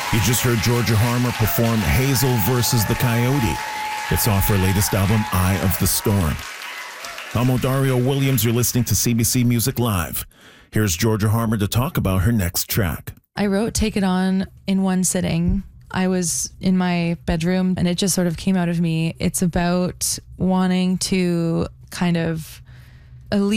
You just heard Georgia Harmer perform Hazel versus the Coyote. It's off her latest album, Eye of the Storm. I'm Odario Williams. You're listening to CBC Music Live. Here's Georgia Harmer to talk about her next track. I wrote Take It On in one sitting. I was in my bedroom and it just sort of came out of me. It's about wanting to kind of alleviate